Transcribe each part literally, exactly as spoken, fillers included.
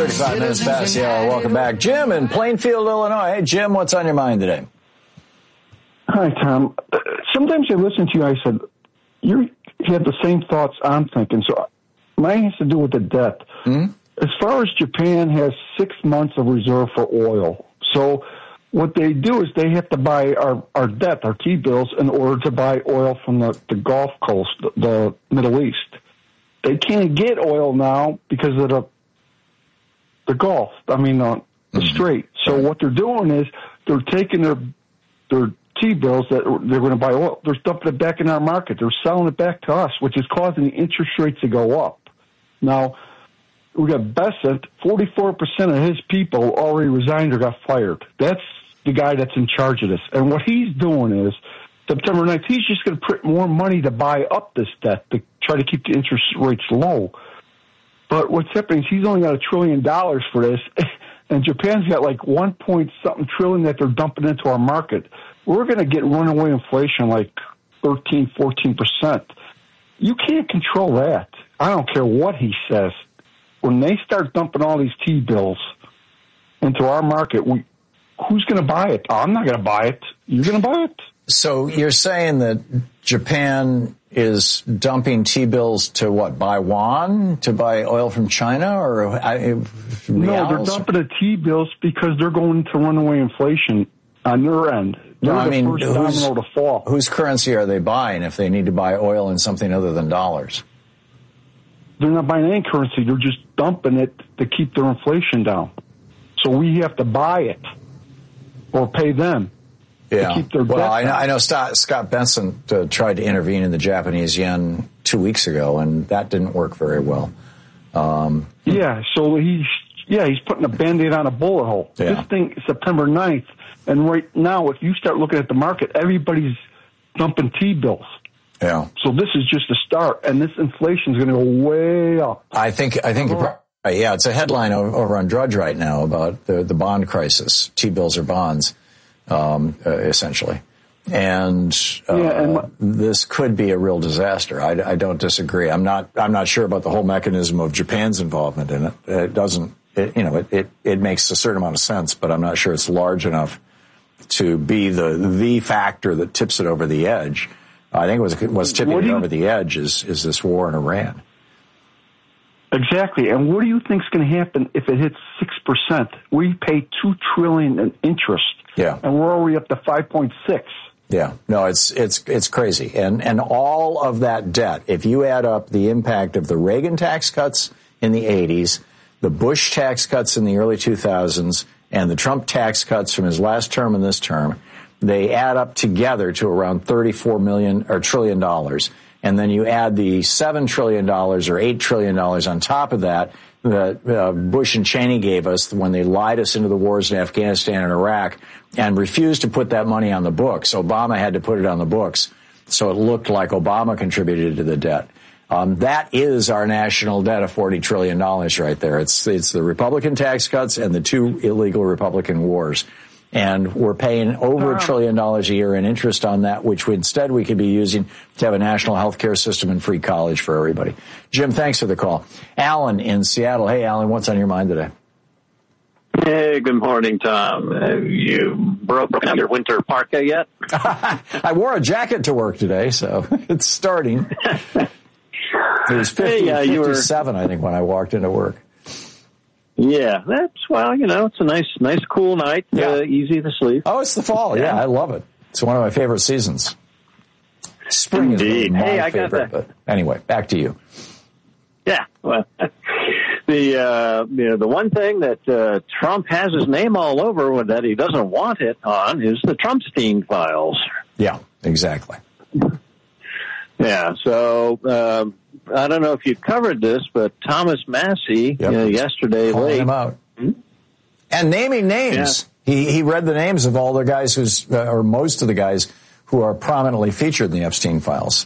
thirty-five minutes past the hour. Welcome back. Jim in Plainfield, Illinois. Hey, Jim, what's on your mind today? Hi, Tom. Uh, sometimes I listen to you, I said, you have the same thoughts I'm thinking. So mine has to do with the debt. Mm-hmm. As far as Japan has six months of reserve for oil. So what they do is they have to buy our, our debt, our T-bills, in order to buy oil from the, the Gulf Coast, the, the Middle East. They can't get oil now because of the the Gulf, I mean, uh, the mm-hmm. Strait. So what they're doing is they're taking their their T-bills that they're going to buy oil. They're dumping it back in our market. They're selling it back to us, which is causing the interest rates to go up. Now, we got Bessent, forty-four percent of his people already resigned or got fired. That's the guy that's in charge of this. And what he's doing is, September ninth, he's just going to print more money to buy up this debt to try to keep the interest rates low. But what's happening is he's only got a trillion dollars for this, and Japan's got like one point something trillion that they're dumping into our market. We're going to get runaway inflation like thirteen, fourteen percent. You can't control that. I don't care what he says. When they start dumping all these T-bills into our market, we, who's going to buy it? Oh, I'm not going to buy it. You're going to buy it? So you're saying that Japan is dumping T-bills to what, buy yuan, to buy oil from China, or I, no? They're dumping the T-bills because they're going to runaway inflation on their end. They're no, I the mean, first whose, domino to fall. Whose currency are they buying if they need to buy oil in something other than dollars? They're not buying any currency. They're just dumping it to keep their inflation down. So we have to buy it or pay them. Yeah. To keep their well, I know, down. I know Scott, Scott Bessent uh, tried to intervene in the Japanese yen two weeks ago, and that didn't work very well. Um, yeah, so he's yeah he's putting a Band-Aid on a bullet hole. Yeah. This thing is September ninth, and right now, if you start looking at the market, everybody's dumping T-bills. Yeah. So this is just a start, and this inflation is going to go way up. I think I think you're probably right. Yeah, it's a headline over on Drudge right now about the the bond crisis. T-bills or bonds. Um, uh, essentially. And, uh, yeah, and my, this could be a real disaster. I, I don't disagree. I'm not, I'm not sure about the whole mechanism of Japan's involvement in it. It doesn't, it, you know, it, it, it makes a certain amount of sense, but I'm not sure it's large enough to be the, the factor that tips it over the edge. I think it was, what's tipping what it you, over the edge is, is this war in Iran. Exactly. And what do you think is going to happen if it hits six percent? We pay two trillion dollars in interest. Yeah. And we're already up to five point six. Yeah. No, it's, it's, it's crazy. And, and all of that debt, if you add up the impact of the Reagan tax cuts in the eighties, the Bush tax cuts in the early two thousands, and the Trump tax cuts from his last term and this term, they add up together to around thirty-four million or trillion dollars. And then you add the seven trillion dollars or eight trillion dollars on top of that that uh, Bush and Cheney gave us when they lied us into the wars in Afghanistan and Iraq and refused to put that money on the books. Obama had to put it on the books, so it looked like Obama contributed to the debt. Um, that is our national debt of forty trillion dollars right there. It's, it's the Republican tax cuts and the two illegal Republican wars. And we're paying over a trillion dollars a year in interest on that, which instead we could be using to have a national health care system and free college for everybody. Jim, thanks for the call. Alan in Seattle. Hey, Alan, what's on your mind today? Hey, good morning, Tom. Have you broken out your winter parka yet? I wore a jacket to work today, so it's starting. It was fifty, hey, uh, fifty-seven, were... I think, when I walked into work. Yeah, that's, well, you know, it's a nice, nice, cool night, yeah. uh, easy to sleep. Oh, it's the fall. Yeah. yeah, I love it. It's one of my favorite seasons. Spring Indeed. is my hey, I favorite. Got but anyway, back to you. Yeah, well, the, uh, you know, the one thing that uh, Trump has his name all over that he doesn't want it on is the Trumpstein files. Yeah, exactly. Yeah, so um, I don't know if you covered this, but Thomas Massie yep. uh, yesterday Calling late him out hmm? and naming names. Yeah. He he read the names of all the guys who's uh, or most of the guys who are prominently featured in the Epstein files.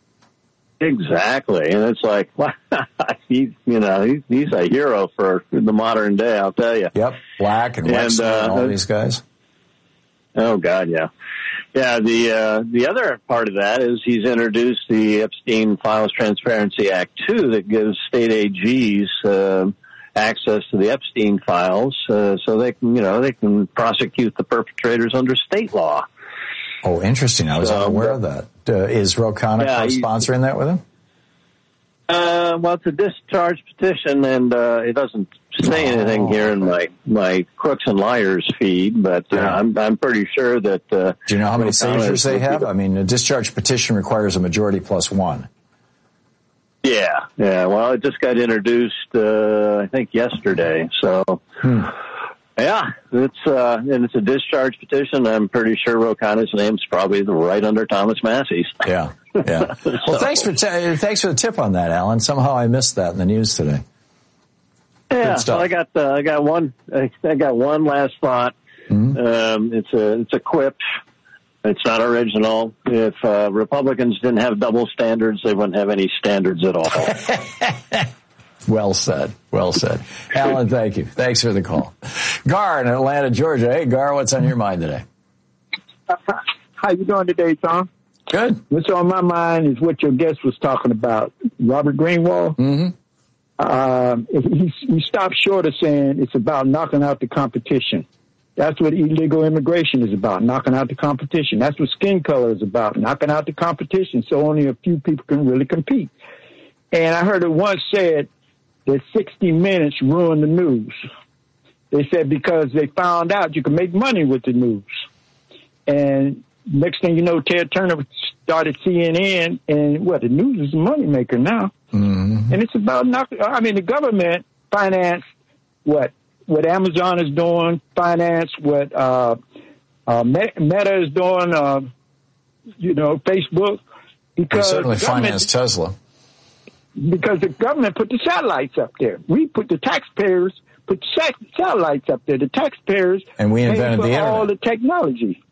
Exactly, and it's like, well, he's you know he's, he's a hero for the modern day. I'll tell you. Yep, Black and Wexner and, uh, and all these guys. Oh God, yeah. Yeah, the uh, the other part of that is he's introduced the Epstein Files Transparency Act two that gives state A Gs uh, access to the Epstein files, uh, so they can, you know, they can prosecute the perpetrators under state law. Oh, interesting. I was so, unaware of that. Uh, is Ro Khanna yeah, co-sponsoring that with him? Uh, well, it's a discharge petition, and uh, it doesn't say anything here in my, my Crooks and Liars feed, but uh, yeah. I'm I'm pretty sure that. Uh, Do you know how many signatures they have? I mean, a discharge petition requires a majority plus one. Yeah, yeah. Well, it just got introduced, uh, I think, yesterday. So, hmm. yeah, it's uh, and it's a discharge petition. I'm pretty sure Ro Khanna's name's probably right under Thomas Massey's. Yeah, yeah. Well, so, thanks for t- thanks for the tip on that, Alan. Somehow I missed that in the news today. Yeah, so I got uh, I got one I got one last thought. Mm-hmm. Um, it's a it's a quip. It's not original. If uh, Republicans didn't have double standards, they wouldn't have any standards at all. Well said. Well said. Alan, thank you. Thanks for the call. Gar in Atlanta, Georgia. Hey, Gar, what's on your mind today? How you doing today, Tom? Good. What's on my mind is what your guest was talking about, Robert Greenwald. Mm-hmm. Um, he, he stopped short of saying it's about knocking out the competition. That's what illegal immigration is about, knocking out the competition. That's what skin color is about, knocking out the competition so only a few people can really compete. And I heard it once said that sixty minutes ruined the news. They said because they found out you can make money with the news. And next thing you know, Ted Turner started C N N, and, well, the news is a moneymaker now. Mm-hmm. And it's about knocking, I mean, the government financed what? What Amazon is doing, finance, what uh, uh, Meta is doing, uh, you know, Facebook. Because they certainly finance Tesla. Because the government put the satellites up there. We put the taxpayers put the satellites up there. The taxpayers and we invented paid for the internet. all the technology.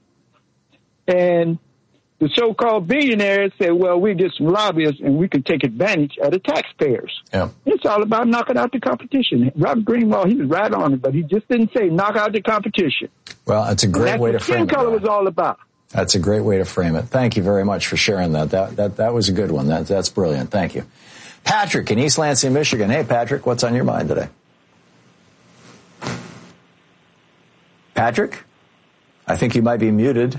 And the so-called billionaires say, well, we're just some lobbyists and we can take advantage of the taxpayers. Yeah. It's all about knocking out the competition. Robert Greenwald, he was right on it, but he just didn't say knock out the competition. Well, that's a great way to frame it. That's what skin color was all about. That's a great way to frame it. Thank you very much for sharing that. That that, that was a good one. That, that's brilliant. Thank you. Patrick in East Lansing, Michigan. Hey, Patrick, what's on your mind today? Patrick? I think you might be muted.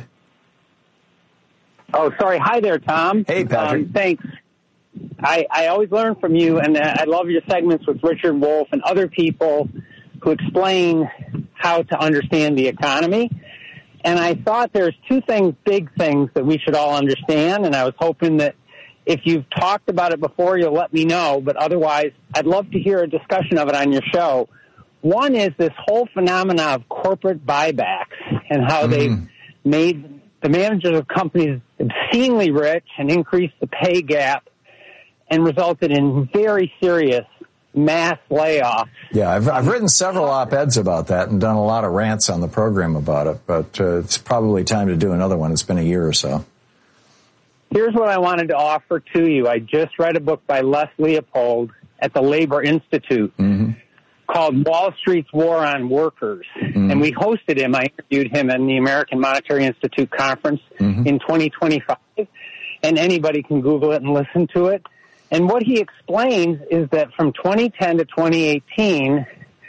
Oh, sorry. Hi there, Tom. Hey, Patrick. Um, thanks. I, I always learn from you, and I love your segments with Richard Wolff and other people who explain how to understand the economy. And I thought there's two things, big things, that we should all understand, and I was hoping that if you've talked about it before, you'll let me know, but otherwise, I'd love to hear a discussion of it on your show. One is this whole phenomena of corporate buybacks and how mm. they've made the managers of companies obscenely rich and increased the pay gap and resulted in very serious mass layoffs. Yeah, I've, I've written several op-eds about that and done a lot of rants on the program about it, but uh, it's probably time to do another one. It's been a year or so. Here's what I wanted to offer to you. I just read a book by Les Leopold at the Labor Institute mm-hmm. called Wall Street's War on Workers. Mm-hmm. And we hosted him. I interviewed him in the American Monetary Institute conference mm-hmm. in twenty twenty-five. And anybody can Google it and listen to it. And what he explains is that from twenty ten to twenty eighteen,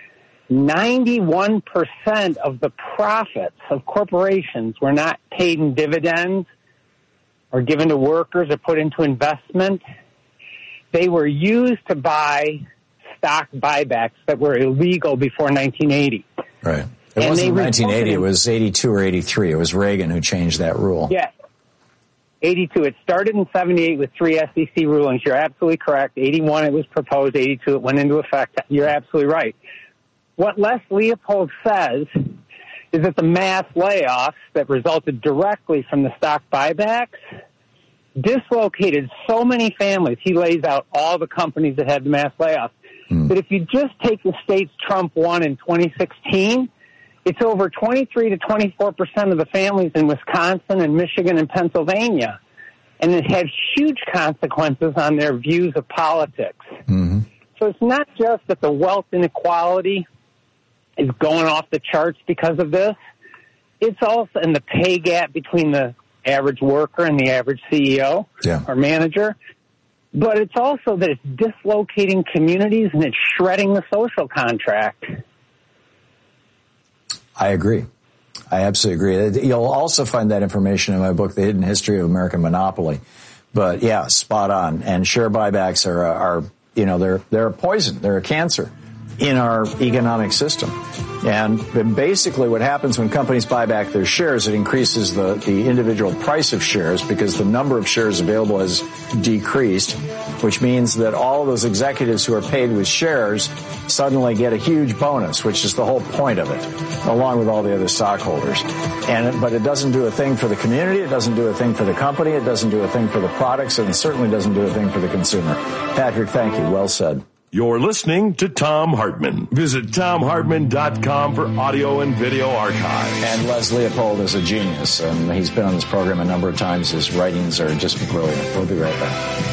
ninety-one percent of the profits of corporations were not paid in dividends or given to workers or put into investment. They were used to buy stock buybacks that were illegal before nineteen eighty. Right. It and wasn't nineteen eighty. It was eighty-two or eighty-three. It was Reagan who changed that rule. Yeah. eighty-two. It started in seventy-eight with three S E C rulings. You're absolutely correct. eighty-one, it was proposed. eighty-two, it went into effect. You're absolutely right. What Les Leopold says is that the mass layoffs that resulted directly from the stock buybacks dislocated so many families. He lays out all the companies that had the mass layoffs. Mm. But if you just take the states Trump won in twenty sixteen, it's over twenty-three to twenty-four percent of the families in Wisconsin and Michigan and Pennsylvania. And it had huge consequences on their views of politics. Mm-hmm. So it's not just that the wealth inequality is going off the charts because of this. It's also in the pay gap between the average worker and the average C E O yeah. or manager. but it's also that it's dislocating communities and it's shredding the social contract. I agree. I absolutely agree. You'll also find that information in my book, The Hidden History of American Monopoly. But yeah, spot on. And share buybacks are, are you know, they're they're a poison. They're a cancer in our economic system. And basically what happens when companies buy back their shares, it increases the, the individual price of shares because the number of shares available has decreased, which means that all of those executives who are paid with shares suddenly get a huge bonus, which is the whole point of it, along with all the other stockholders. And but it doesn't do a thing for the community, it doesn't do a thing for the company, it doesn't do a thing for the products, and it certainly doesn't do a thing for the consumer. Patrick, thank you. Well said. You're listening to Thom Hartmann. Visit Thom Hartmann dot com for audio and video archive. And Les Leopold is a genius, and he's been on this program a number of times. His writings are just brilliant. We'll be right back.